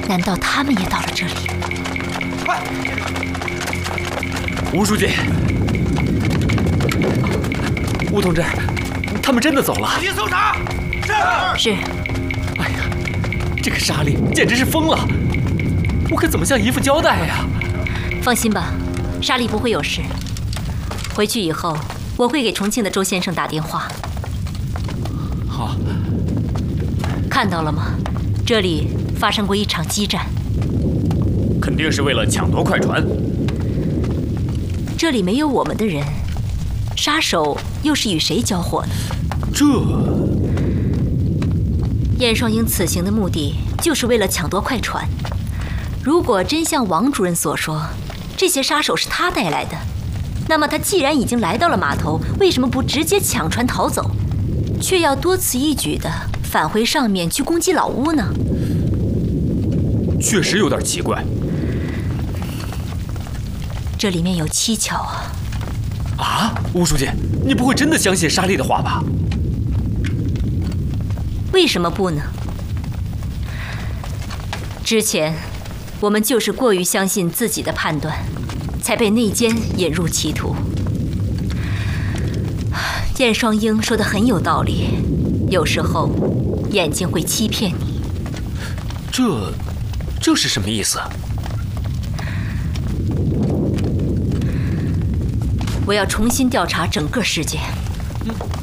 难道他们也到了这里？ 快！ 吴书记，吴同志，他们真的走了。 紧急搜查！ 是。 哎呀，这个沙利简直是疯了！我可怎么向姨父交代呀？ 放心吧，沙利不会有事。回去以后，我会给重庆的周先生打电话。 好。 看到了吗？这里发生过一场激战。 肯定是为了抢夺快船。 这里没有我们的人，杀手又是与谁交火呢？燕双鹰此行的目的就是为了抢夺快船。如果真像王主任所说，这些杀手是他带来的，那么他既然已经来到了码头，为什么不直接抢船逃走，却要多此一举地返回上面去攻击老屋呢？ 确实有点奇怪。 这里面有蹊跷啊！ 啊，吴书记，你不会真的相信沙利的话吧？ 为什么不呢？之前我们就是过于相信自己的判断，才被内奸引入歧途。燕双鹰说的很有道理，有时候眼睛会欺骗你。 这是什么意思？ 我要重新调查整个事件。